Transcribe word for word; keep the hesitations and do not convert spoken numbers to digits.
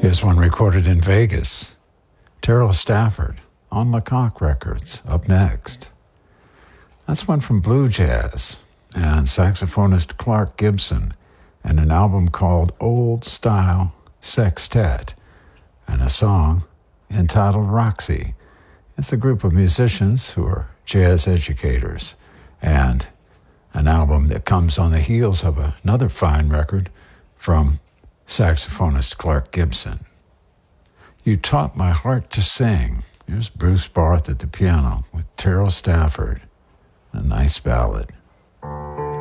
Here's one recorded in Vegas. Terrell Stafford on Lecoq Records, up next. That's one from Blue Jazz and saxophonist Clark Gibson, and an album called Old Style Sextet, and a song entitled Roxy. It's a group of musicians who are jazz educators, and an album that comes on the heels of another fine record from saxophonist Clark Gibson. You Taught My Heart to Sing. Here's Bruce Barth at the piano with Terrell Stafford. A nice ballad.